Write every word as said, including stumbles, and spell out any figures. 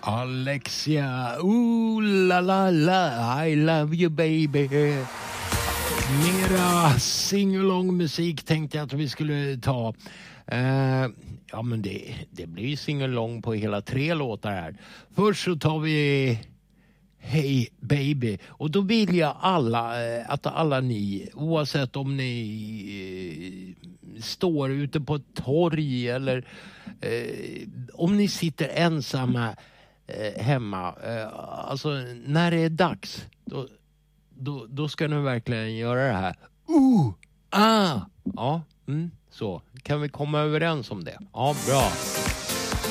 Alexia, ooh la la la, I love you baby. Mera singalong musik tänkte jag att vi skulle ta. Uh, ja men det, det blir singalong på hela tre låtar här. Först så tar vi Hey baby. Och då vill jag alla, att alla ni, oavsett om ni eh, står ute på ett torg eller eh, om ni sitter ensamma eh, hemma. Eh, alltså när det är dags, då, då, då ska ni verkligen göra det här. Uh, ah, ja, mm, så. Kan vi komma överens om det? Ja, bra.